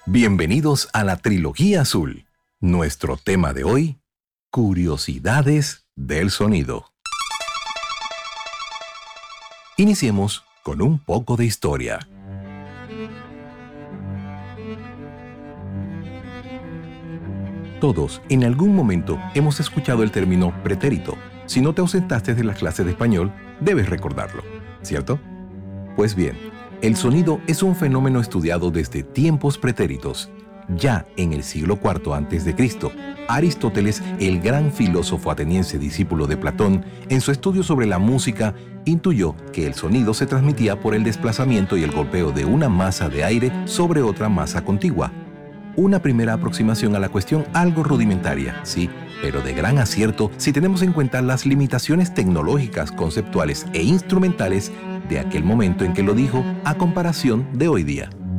Bienvenidos a la Trilogía Azul. Nuestro tema de hoy, curiosidades del sonido. Iniciemos con un poco de historia. Todos, en algún momento, hemos escuchado el término pretérito. Si no te ausentaste de las clases de español, debes recordarlo, ¿cierto? Pues bien, el sonido es un fenómeno estudiado desde tiempos pretéritos. Ya en el siglo IV a.C., Aristóteles, el gran filósofo ateniense discípulo de Platón, en su estudio sobre la música, intuyó que el sonido se transmitía por el desplazamiento y el golpeo de una masa de aire sobre otra masa contigua. Una primera aproximación a la cuestión algo rudimentaria, sí, pero de gran acierto si tenemos en cuenta las limitaciones tecnológicas, conceptuales e instrumentales de aquel momento en que lo dijo a comparación de hoy día.